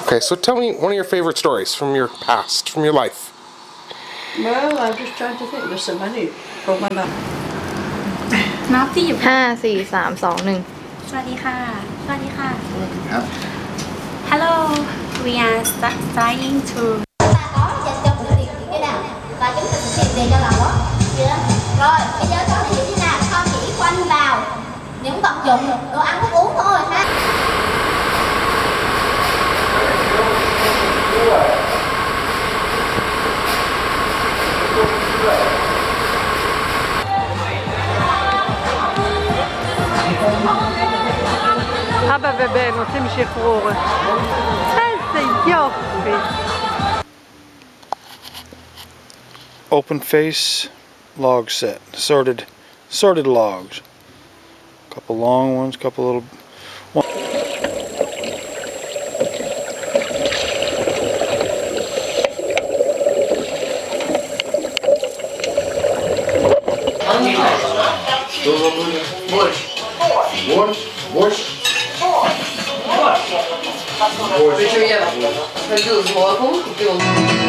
Okay, so tell me one of your favorite stories from your past, from your life. Well, I'm just trying to think. There's so many from my life. นับที่อยู่ 5 4 3 2 1 สวัสดีค่ะ สวัสดีค่ะครับ Hello we are trying to có dành cho bữa tiệc như thế nào và chúng ta thực hiện về cho lòng đó. Rồi bây giờ con thì như thế nào, con chỉ quanh vào những vật dụng đồ ăn thức uống thôi ha. אבא ובן עושים שחרור. איזה יופי. Open face log set. Sorted logs. Couple long ones, couple little Причем я хочу с молоком купила.